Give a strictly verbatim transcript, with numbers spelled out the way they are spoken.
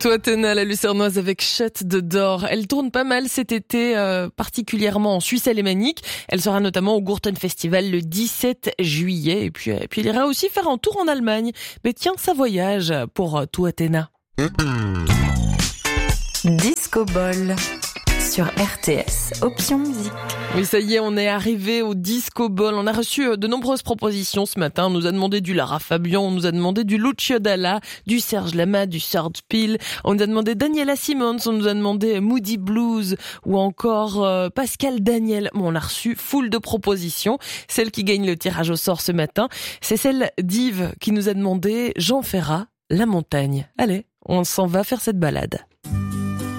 Toi, Tena, la Lucernoise avec Chute de d'or. Elle tourne pas mal cet été, euh, particulièrement en Suisse alémanique. Elle sera notamment au Gurten Festival le dix-sept juillet. Et puis, et puis, elle ira aussi faire un tour en Allemagne. Mais tiens, ça voyage pour toi, Tena. Disco Ball sur R T S, option musique. Oui, ça y est, on est arrivé au Disco Ball. On a reçu de nombreuses propositions ce matin. On nous a demandé du Lara Fabian, on nous a demandé du Lucio Dalla, du Serge Lama, du Serge Pil. On nous a demandé Daniela Simmons, on nous a demandé Moody Blues ou encore euh, Pascal Daniel. Bon, on a reçu foule de propositions. Celle qui gagne le tirage au sort ce matin, c'est celle d'Yves qui nous a demandé Jean Ferrat, La Montagne. Allez, on s'en va faire cette balade.